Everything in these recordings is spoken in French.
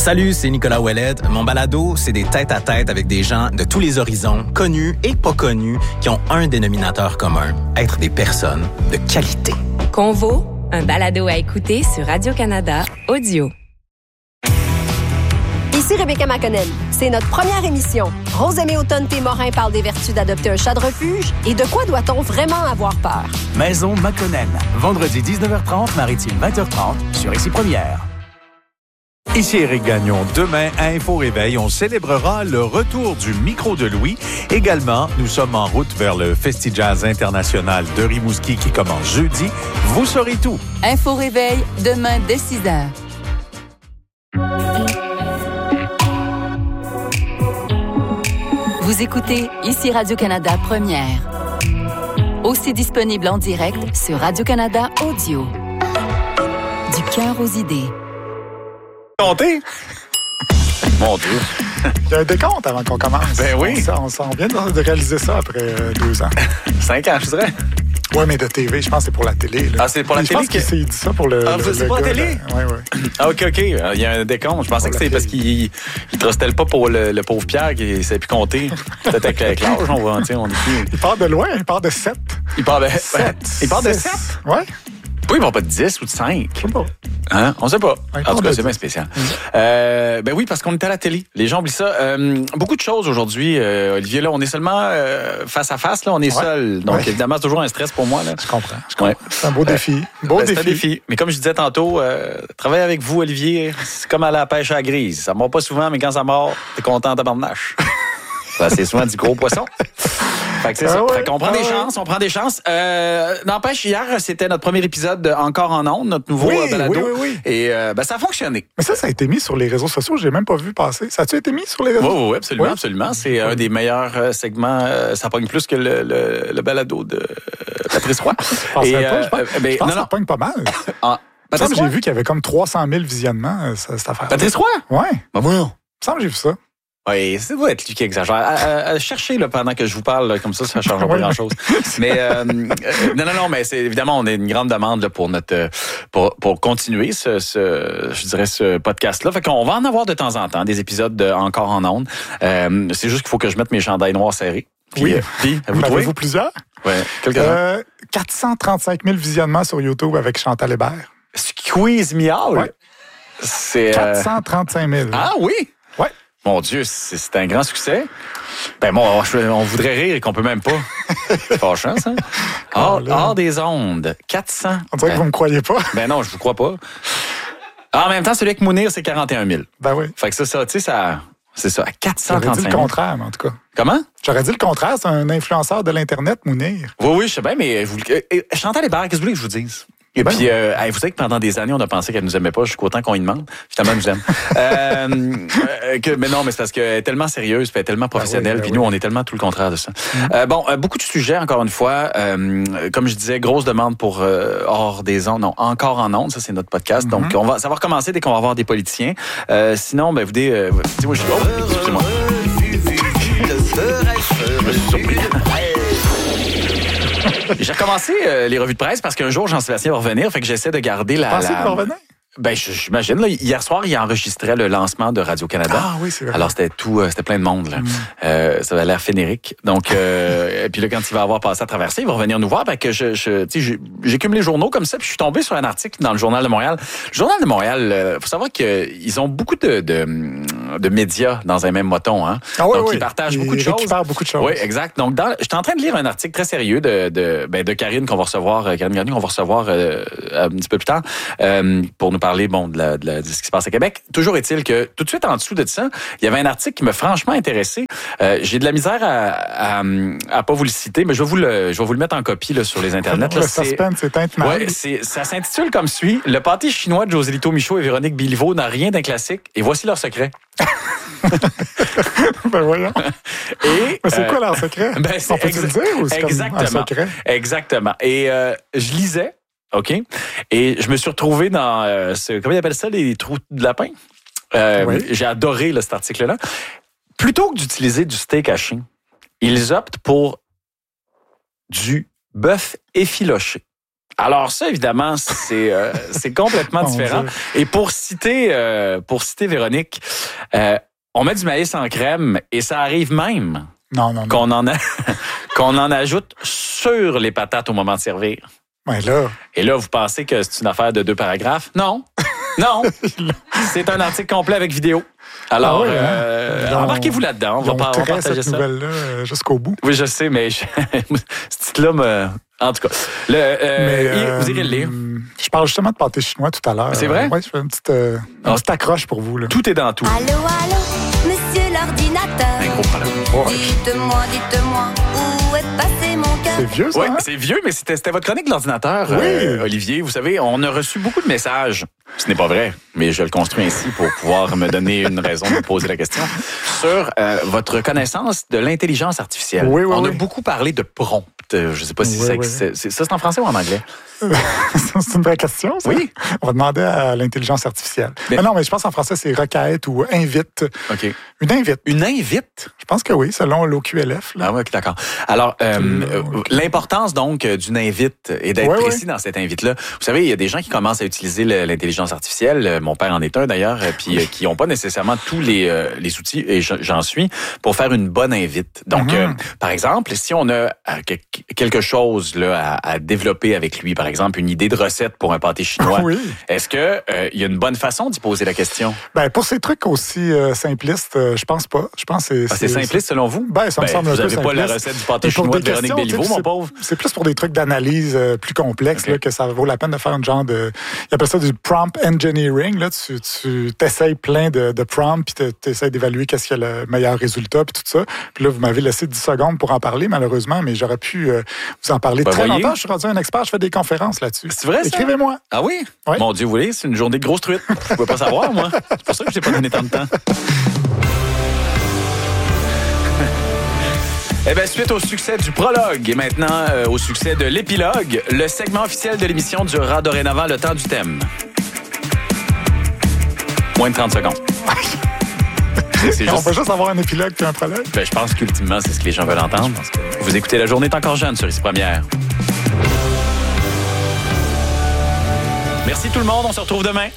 Salut, c'est Nicolas Ouellette. Mon balado, c'est des tête-à-tête avec des gens de tous les horizons, connus et pas connus, qui ont un dénominateur commun, être des personnes de qualité. Convo, un balado à écouter sur Radio-Canada Audio. Ici Rebecca McConnell. C'est notre première émission. Rose-Aimée Automne-Morin parle des vertus d'adopter un chat de refuge et de quoi doit-on vraiment avoir peur. Maison McConnell. Vendredi 19h30, Maritime 20h30 sur Ici Première. Ici Éric Gagnon. Demain, à Info Réveil, on célébrera le retour du micro de Louis. Également, nous sommes en route vers le Festi-Jazz international de Rimouski qui commence jeudi. Vous saurez tout. Info Réveil, demain dès 6h. Vous écoutez Ici Radio-Canada Première. Aussi disponible en direct sur Radio-Canada Audio. Du cœur aux idées. Comptez? Mon Dieu. Il y a un décompte avant qu'on commence. Ben oui. On s'en vient de réaliser ça après 2 ans. 5 ans, je dirais. Oui, mais de TV, je pense que c'est pour la télé. Là. Ah, c'est pour la je télé? Je pense qu'il s'est dit ça pour le. Ah, c'est pour la télé? Oui, oui. Ah, OK. Il y a un décompte. Je pensais que c'était parce qu'il ne trustait pas pour le pauvre Pierre qui ne savait plus compter. Peut-être avec l'âge, on va en dire. Il part de loin, il part de 7. Il part de 7. Il part de 7? Oui. Pourquoi ils vont pas de 10 ou de 5? Je sais pas. Hein? On sait pas. Ouais, en tout cas, c'est bien spécial. Ben oui, parce qu'on est à la télé. Les gens oublient ça. Beaucoup de choses aujourd'hui, Olivier. Là, on est seulement face à face. Là, on est seul. Donc, évidemment, c'est toujours un stress pour moi. Là. Je comprends. Ouais. C'est un beau défi. C'est un défi. Mais comme je disais tantôt, travailler avec vous, Olivier, c'est comme aller à la pêche à la grise. Ça mord pas souvent, mais quand ça mord, t'es content de barnache. C'est souvent du gros poisson. Fait que c'est ça. Fait qu'on prend des chances, on prend des chances. N'empêche, hier, c'était notre premier épisode de Encore en ondes, notre nouveau balado. Oui. Et ça a fonctionné. Mais ça a été mis sur les réseaux sociaux. J'ai même pas vu passer. Ça a-tu été mis sur les réseaux sociaux? Oui, absolument, absolument. C'est un des meilleurs segments. Ça pogne plus que le balado de Patrice Roy. Je pense que ça pogne pas mal. J'ai vu qu'il y avait comme 300 000 visionnements, cette affaire. Patrice Roy? Oui. Ben moi non. Il me semble que j'ai vu ça. Oui, ça doit être lui qui exagère. Cherchez là, pendant que je vous parle, là, comme ça ne change pas grand-chose. Mais non, mais c'est évidemment, on a une grande demande là, pour notre pour continuer ce podcast-là. Fait qu'on va en avoir de temps en temps, des épisodes de Encore en ondes. C'est juste qu'il faut que je mette mes chandails noirs serrés. Puis, vous trouvez? Avez-vous plusieurs? Oui, quelques-uns. 435 000 visionnements sur YouTube avec Chantal Hébert. Squeeze me out! Ouais. C'est 435 000. Ah oui? Oui. Mon Dieu, c'est un grand succès. Ben bon, on voudrait rire et qu'on peut même pas. C'est fâchant, ça. Hors des ondes, 400. On dirait que vous me croyez pas. Ben non, je vous crois pas. En même temps, celui avec Mounir, c'est 41 000. Ben oui. Fait que ça, tu sais, ça... C'est ça, à 435 000. J'aurais dit le contraire, mais en tout cas. Comment? J'aurais dit le contraire, c'est un influenceur de l'Internet, Mounir. Oui, je sais bien, mais Chantal Hébert, qu'est-ce que vous voulez que je vous dise? Et puis, vous savez que pendant des années, on a pensé qu'elle nous aimait pas jusqu'au temps qu'on lui demande. Finalement, elle nous aime. Mais non, mais c'est parce qu'elle est tellement sérieuse, puis elle est tellement professionnelle, puis nous, on est tellement tout le contraire de ça. Beaucoup de sujets, encore une fois. Comme je disais, grosse demande pour hors des ondes. Non, Encore en ondes, ça, c'est notre podcast. Donc, ça va recommencer dès qu'on va avoir des politiciens. Sinon, moi, je suis... Oh, excusez-moi. Je me suis surpris. J'ai recommencé les revues de presse parce qu'un jour, Jean-Sébastien va revenir, fait que j'essaie de garder la... Pensez qu'il va revenir? Ben, j'imagine. Là, hier soir, il enregistrait le lancement de Radio-Canada. Ah oui, c'est vrai. Alors, c'était plein de monde. Là. Ça avait l'air fénérique. Donc, et puis là, quand il va avoir passé à traverser, il va revenir nous voir. Fait que j'écume les journaux comme ça, puis je suis tombé sur un article dans le Journal de Montréal. Le Journal de Montréal, faut savoir qu'ils ont beaucoup de médias dans un même moton. Hein? Ah oui, donc, ils partagent beaucoup de choses. Ils beaucoup de choses. Oui, exact. Donc, j'étais en train de lire un article très sérieux de Karine qu'on va recevoir, Karine Gagnon, qu'on va recevoir un petit peu plus tard pour nous parler de ce qui se passe à Québec. Toujours est-il que tout de suite en dessous de ça, il y avait un article qui m'a franchement intéressé. J'ai de la misère à pas vous le citer, mais je vais vous le mettre en copie là, sur les internets. Le suspense est intenable. Ouais, ça s'intitule comme suit: Le pâté chinois de Joselito Michaud et Véronique Béliveau n'a rien d'un classique, et voici leur secret. Ben voyons. Mais c'est quoi leur secret? On peut-tu le dire ou c'est comme un secret? Exactement. Et je lisais. OK? Et je me suis retrouvé dans comment ils appellent ça, les trous de lapin? J'ai adoré cet article-là. Plutôt que d'utiliser du steak haché, ils optent pour du bœuf effiloché. Alors ça, évidemment, c'est complètement différent. Et pour citer Véronique, on met du maïs en crème et ça arrive même qu'on en ajoute sur les patates au moment de servir. Ouais, là. Et là, vous pensez que c'est une affaire de 2 paragraphes? Non. Non. C'est un article complet avec vidéo. Alors, embarquez-vous là-dedans. On va partager cette ça. Nouvelle-là jusqu'au bout. Oui, je sais, mais ce titre-là me... En tout cas, vous irez le lire. Je parle justement de pâté chinois tout à l'heure. C'est vrai? Oui, je fais une petite accroche pour vous. Là. Tout est dans tout. Allô, monsieur l'ordinateur. Dites-moi, où est passé mon cœur? C'est vieux, ça? Oui, c'est vieux, mais c'était votre chronique de l'ordinateur, Olivier. Vous savez, on a reçu beaucoup de messages. Ce n'est pas vrai, mais je le construis ainsi pour pouvoir me donner une raison de poser la question. Sur votre connaissance de l'intelligence artificielle. On a beaucoup parlé de prompt. Je ne sais pas si c'est en français ou en anglais? C'est une vraie question, ça? Oui. On va demander à l'intelligence artificielle. Mais non, mais je pense en français, c'est requête ou invite. OK. Une invite. Une invite? Je pense que oui, selon l'OQLF. Là. Ah oui, d'accord. Alors, l'importance, donc, d'une invite et d'être précis dans cette invite-là. Vous savez, il y a des gens qui commencent à utiliser l'intelligence artificielle. Mon père en est un, d'ailleurs, puis qui n'ont pas nécessairement tous les outils, et j'en suis, pour faire une bonne invite. Donc, par exemple, si on a quelque chose là, à développer avec lui, par exemple, une idée de recette pour un pâté chinois, est-ce que il y a une bonne façon d'y poser la question? Ben, pour ces trucs aussi simplistes, je pense pas. Je pense que c'est simpliste selon vous? Ben, ça me semble un peu simpliste. Vous n'avez pas la recette du pâté chinois de Véronique Béliveau, mon pauvre? C'est plus pour des trucs d'analyse plus complexes là, que ça vaut la peine de faire un genre de... Ils appellent ça du prompt engineering. Là. Tu t'essayes plein de prompts, puis tu essaies d'évaluer qu'est-ce qui a le meilleur résultat, puis tout ça. Puis là, vous m'avez laissé 10 secondes pour en parler, malheureusement, mais j'aurais pu vous en parler très longtemps. Je suis rendu un expert, je fais des conférences là-dessus. C'est vrai, ça? Écrivez-moi. Ah oui? Mon Dieu, vous voyez, c'est une journée de grosse truite. Je ne pouvais pas savoir, moi. C'est pour ça que je n'ai pas donné tant de temps. Eh bien, suite au succès du prologue et maintenant au succès de l'épilogue, le segment officiel de l'émission durera dorénavant le temps du thème. Moins de 30 secondes. On peut juste avoir un épilogue puis un prologue. Ben, je pense qu'ultimement, c'est ce que les gens veulent entendre. Vous écoutez La Journée est encore jeune sur Ici Première. Merci tout le monde, on se retrouve demain.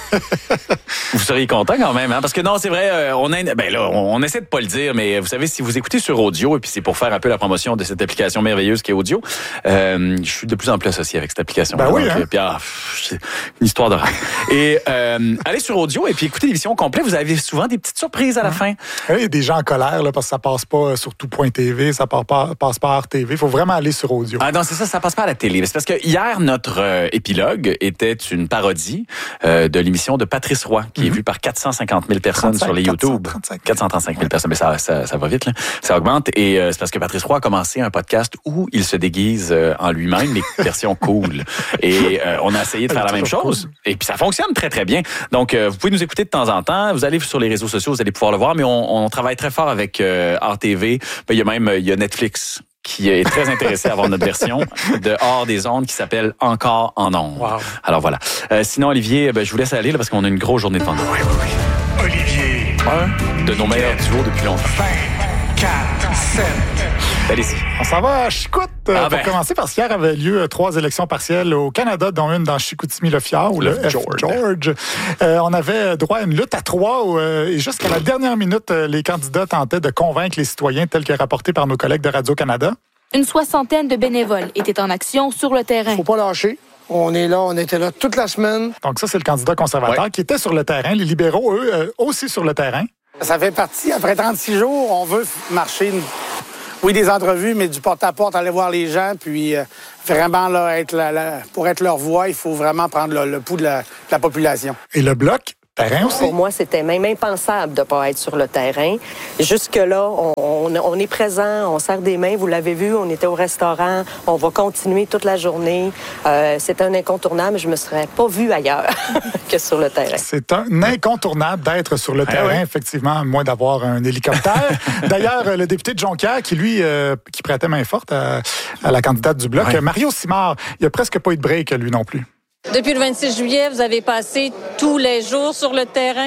Vous seriez content quand même, hein? Parce que non, c'est vrai, on essaie de pas le dire, mais vous savez, si vous écoutez sur audio, et puis c'est pour faire un peu la promotion de cette application merveilleuse qui est audio, je suis de plus en plus associé avec cette application. Ben oui, hein? Puis, c'est une histoire de rêve. Et allez sur audio et puis écoutez l'émission complète. Vous avez souvent des petites surprises à la fin. Il y a des gens en colère là, parce que ça passe pas sur tout.tv, ça passe pas à RTV. Il faut vraiment aller sur audio. Ah non, c'est ça passe pas à la télé. C'est parce que hier, notre épilogue était une parodie de l'émission de Patrice Roy, qui est vue par 450 000 personnes sur les YouTube. 435 000 personnes, mais ça va vite, là. Ça augmente. Et c'est parce que Patrice Roy a commencé un podcast où il se déguise en lui-même, les versions cool. Et on a essayé de faire la même chose. Cool. Et puis ça fonctionne très, très bien. Donc, vous pouvez nous écouter de temps en temps. Vous allez sur les réseaux sociaux, vous allez pouvoir le voir, mais on travaille très fort avec RTV. Il y a Netflix qui est très intéressé à avoir notre version de Hors des ondes qui s'appelle Encore en ondes. Wow. Alors voilà. Sinon, Olivier, je vous laisse aller là, parce qu'on a une grosse journée devant nous. Oui. Olivier. Un de nos meilleurs duos depuis longtemps. 5, 4, 7. Allez-y. On s'en va à Chicoute pour commencer, parce qu'hier avait lieu 3 élections partielles au Canada, dont une dans Chicoutimi-Le-Fjord, ou le F-George. On avait droit à une lutte à 3 et jusqu'à la dernière minute, les candidats tentaient de convaincre les citoyens, tel que rapporté par nos collègues de Radio-Canada. Une 60aine de bénévoles étaient en action sur le terrain. Faut pas lâcher. On était là toute la semaine. Donc ça, c'est le candidat conservateur qui était sur le terrain. Les libéraux, eux, aussi sur le terrain. Ça fait partie, après 36 jours, on veut marcher... Oui, des entrevues, mais du porte-à-porte, aller voir les gens, puis vraiment, là, pour être leur voix, il faut vraiment prendre le pouls de la population. Et le Bloc, terrain aussi. Pour moi, c'était même impensable de ne pas être sur le terrain. Jusque-là, on est présent, on serre des mains, vous l'avez vu, on était au restaurant, on va continuer toute la journée. C'est un incontournable, je ne me serais pas vue ailleurs que sur le terrain. C'est un incontournable d'être sur le terrain, effectivement, à moins d'avoir un hélicoptère. D'ailleurs, le député de Jonquière, qui prêtait main forte à la candidate du Bloc, Mario Simard, il n'y a presque pas eu de break, lui non plus. Depuis le 26 juillet, vous avez passé tous les jours sur le terrain.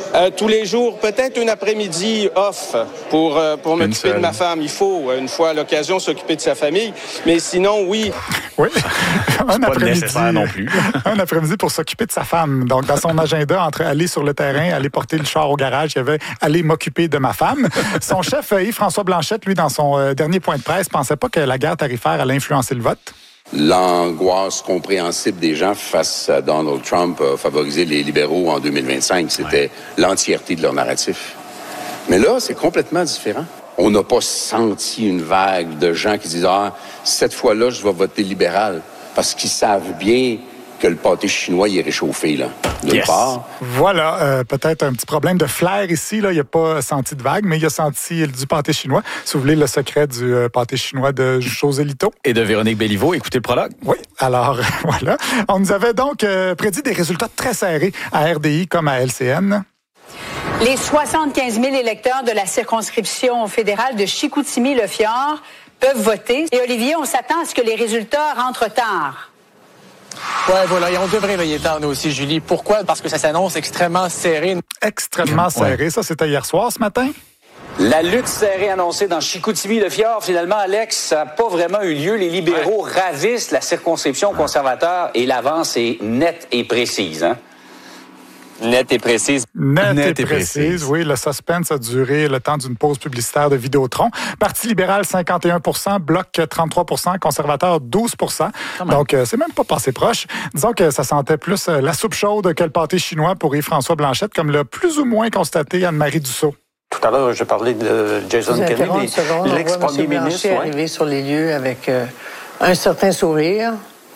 Tous les jours, peut-être un après-midi off pour m'occuper de ma femme. Il faut, une fois à l'occasion, s'occuper de sa famille. Mais sinon, oui. Oui, un pas nécessaire non plus. Un après-midi pour s'occuper de sa femme. Donc, dans son agenda, entre aller sur le terrain, aller porter le char au garage, il y avait aller m'occuper de ma femme. Son chef, Yves-François Blanchet, lui, dans son dernier point de presse, pensait pas que la guerre tarifaire allait influencer le vote. L'angoisse compréhensible des gens face à Donald Trump a favorisé les libéraux en 2025. C'était l'entièreté de leur narratif. Mais là, c'est complètement différent. On n'a pas senti une vague de gens qui disent « Ah, cette fois-là, je vais voter libéral », parce qu'ils savent bien que le pâté chinois, il est réchauffé, là, d'une part. Voilà, peut-être un petit problème de flair ici, là. Il n'a pas senti de vague, mais il a senti du pâté chinois. Si vous voulez le secret du pâté chinois de José Lito. Et de Véronique Béliveau, écoutez le prologue. Oui, alors, voilà. On nous avait donc prédit des résultats très serrés à RDI comme à LCN. Les 75 000 électeurs de la circonscription fédérale de Chicoutimi-Le-Fjord peuvent voter. Et Olivier, on s'attend à ce que les résultats rentrent tard. Ouais, voilà, et on devrait veiller tard, nous aussi, Julie. Pourquoi? Parce que ça s'annonce extrêmement serré. Extrêmement serré. Ça, c'était hier soir, ce matin? La lutte serrée annoncée dans Chicoutimi-Le-Fjord, finalement, Alex, ça n'a pas vraiment eu lieu. Les libéraux ravissent la circonscription conservateur et l'avance est nette et précise, hein? Nette et précise. Nette et précise, oui. Le suspense a duré le temps d'une pause publicitaire de Vidéotron. Parti libéral, 51 %, Bloc, 33 %, conservateur, 12 %. Donc, c'est même pas passé proche. Disons que ça sentait plus la soupe chaude que le pâté chinois pour Yves-François Blanchet, comme l'a plus ou moins constaté Anne-Marie Dussault. Tout à l'heure, je parlais de Jason Kennedy, l'ex-premier ministre. Il est arrivé sur les lieux avec un certain sourire.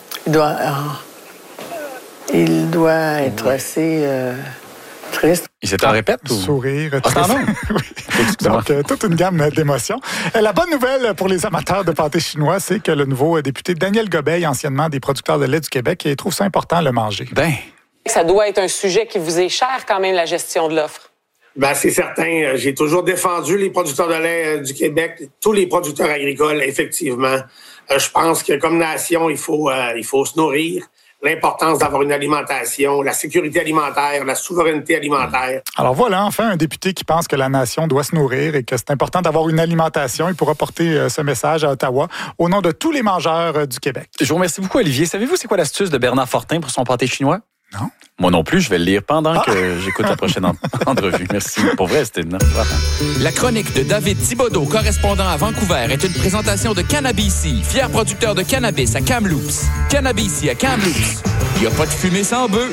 Il doit être assez triste. Il s'est en répète ou? Sourire, triste. Oui. Donc, toute une gamme d'émotions. La bonne nouvelle pour les amateurs de pâté chinois, c'est que le nouveau député Daniel Gobeil, anciennement des producteurs de lait du Québec, il trouve ça important de le manger. Ça doit être un sujet qui vous est cher quand même, la gestion de l'offre. Ben, c'est certain. J'ai toujours défendu les producteurs de lait du Québec, tous les producteurs agricoles, effectivement. Je pense que comme nation, il faut se nourrir. L'importance d'avoir une alimentation, la sécurité alimentaire, la souveraineté alimentaire. Alors voilà, enfin, un député qui pense que la nation doit se nourrir et que c'est important d'avoir une alimentation. Il pourra porter ce message à Ottawa au nom de tous les mangeurs du Québec. Je vous remercie beaucoup, Olivier. Savez-vous c'est quoi l'astuce de Bernard Fortin pour son pâté chinois? Non. Moi non plus, je vais le lire pendant que j'écoute la prochaine entrevue. Merci. Pour vrai, c'était une... La chronique de David Thibodeau, correspondant à Vancouver, est une présentation de Cannabici, fier producteur de cannabis à Kamloops. Cannabici à Kamloops. Il n'y a pas de fumée sans bœuf.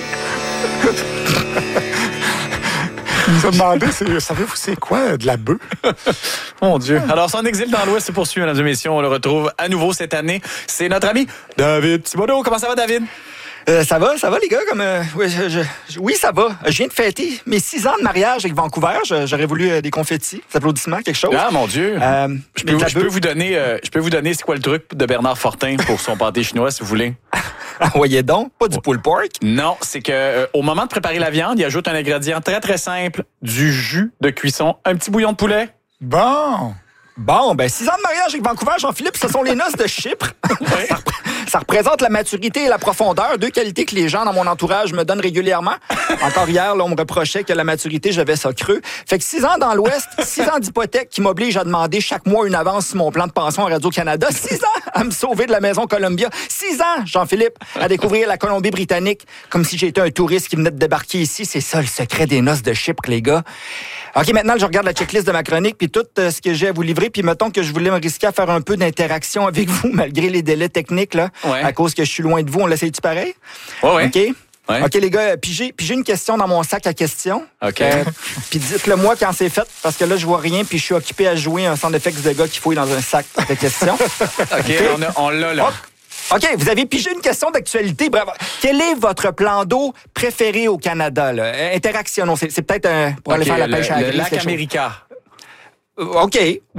Il nous a demandé, savez-vous c'est quoi de la bœuf? Mon Dieu. Alors, son exil dans l'Ouest se poursuit, mesdames et messieurs. On le retrouve à nouveau cette année. C'est notre ami David Thibodeau. Comment ça va, David? Ça va les gars, oui, ça va. Je viens de fêter mes 6 ans de mariage avec Vancouver. J'aurais voulu des confettis, des applaudissements, quelque chose. Ah, mon Dieu. Je peux vous donner c'est quoi le truc de Bernard Fortin pour son pâté chinois, si vous voulez. Voyez donc, pas du pulled pork. Non, c'est que au moment de préparer la viande, il ajoute un ingrédient très, très simple, du jus de cuisson, un petit bouillon de poulet. Bon, 6 ans de mariage avec Vancouver, Jean-Philippe, ce sont les noces de Chypre. Ça représente la maturité et la profondeur, 2 qualités que les gens dans mon entourage me donnent régulièrement. Encore hier, là, on me reprochait que la maturité, j'avais ça creux. Fait que 6 ans dans l'Ouest, 6 ans d'hypothèque qui m'oblige à demander chaque mois une avance sur mon plan de pension à Radio-Canada, 6 ans à me sauver de la maison Columbia, 6 ans, Jean-Philippe, à découvrir la Colombie-Britannique comme si j'étais un touriste qui venait de débarquer ici. C'est ça le secret des noces de Chypre, les gars. OK, maintenant, je regarde la checklist de ma chronique puis tout ce que j'ai à vous livrer. Puis mettons que je voulais me risquer à faire un peu d'interaction avec vous malgré les délais techniques, là, à cause que je suis loin de vous. On l'essaye-tu pareil? Ouais. OK? Ouais. OK, les gars, puis j'ai une question dans mon sac à questions. OK. Puis dites-le moi quand c'est fait, parce que là, je vois rien, puis je suis occupé à jouer un sound effects de gars qui fouille dans un sac de questions. OK, on l'a là. OK, vous avez pigé une question d'actualité. Bravo. Quel est votre plan d'eau préféré au Canada? Là? Interactionnons. C'est peut-être pour aller faire la pêche à la le lac America. OK.